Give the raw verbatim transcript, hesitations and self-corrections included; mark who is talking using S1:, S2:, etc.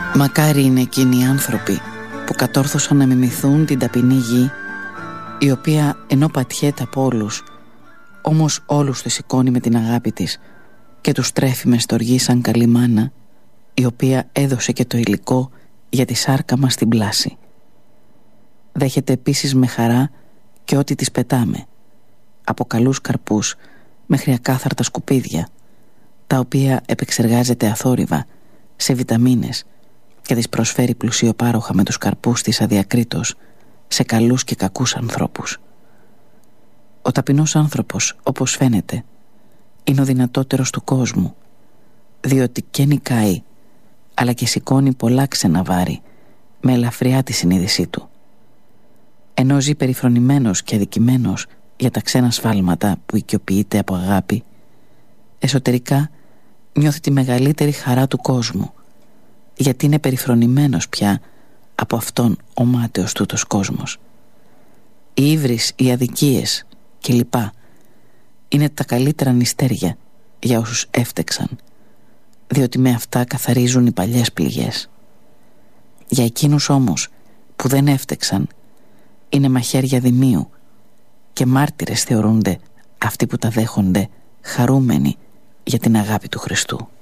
S1: Μακάρι είναι εκείνοι οι άνθρωποι που κατόρθωσαν να μιμηθούν την ταπεινή γη, η οποία ενώ πατιέται από όλους, όμως όλους τους σηκώνει με την αγάπη της και τους τρέφει με στοργή σαν καλή μάνα, η οποία έδωσε και το υλικό για τη σάρκα μας στην πλάση. Δέχεται επίσης με χαρά και ό,τι της πετάμε, από καλούς καρπούς μέχρι ακάθαρτα σκουπίδια, τα οποία επεξεργάζεται αθόρυβα σε βιταμίνες και τις προσφέρει πλουσιοπάροχα με τους καρπούς της αδιακρίτως σε καλούς και κακούς ανθρώπους. Ο ταπεινός άνθρωπος, όπως φαίνεται, είναι ο δυνατότερος του κόσμου, διότι και νικάει, αλλά και σηκώνει πολλά ξένα βάρη με ελαφριά τη συνείδησή του. Ενώ ζει περιφρονημένος και αδικημένος για τα ξένα σφάλματα που οικειοποιείται από αγάπη, εσωτερικά νιώθει τη μεγαλύτερη χαρά του κόσμου, γιατί είναι περιφρονημένος πια από αυτόν ο μάταιος τούτος κόσμος. Οι ύβρις, οι αδικίες κλπ. Είναι τα καλύτερα νηστέρια για όσους έφτεξαν, διότι με αυτά καθαρίζουν οι παλιές πληγές. Για εκείνους όμως που δεν έφτεξαν, είναι μαχαίρια δημίου και μάρτυρες θεωρούνται αυτοί που τα δέχονται χαρούμενοι για την αγάπη του Χριστού.